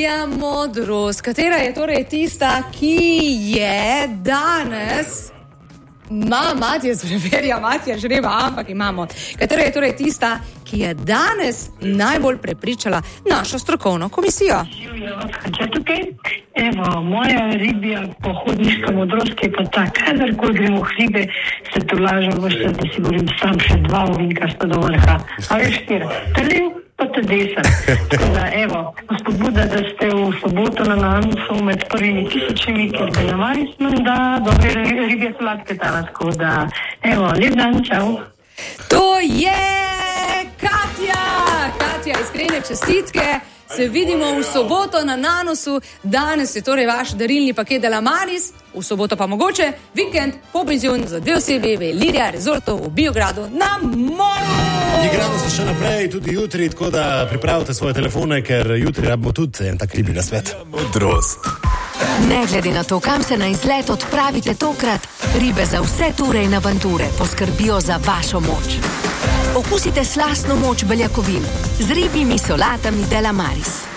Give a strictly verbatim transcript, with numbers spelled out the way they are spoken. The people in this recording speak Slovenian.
Katja Modrost, katera je torej tista, ki je danes, ima Matija Zreverja, Matija Žreba, ampak imamo, katera je torej tista, ki je danes najbolj prepričala našo strokovno komisijo. Evo, moja ribja pohodniška modrost je pa ta, kadarkoli gremo v hribe, se tolažem vrsta, da si govorim sam še dva ovinkasta do vrha. A veš, štiri, trliv pa te desen. Tako da, evo, spodbuda, da ste v soboto na Nanusu med prvimi tisočimi, ker bi navali smo, da dobre ribje sladke tala, tako da, evo, lep dan, čau. To je Katja! Katja, iskrene čestitke. Se vidimo v soboto na Nanusu. Danes je torej vaš darilni paket Delamaris, v soboto pa mogoče vikend po penzion za dve osebi v Ilirija Resortu v Biogradu na morju. Igramo se še naprej, tudi jutri, tako da pripravite svoje telefone, ker jutri rabimo tudi en tak ribi na svet. Modrost. Ne glede na to, kam se na izlet odpravite tokrat, ribe za vse ture in avanture poskrbijo za vašo moč. Okusite slastno moč beljakovin z ribjimi solatami Delamaris.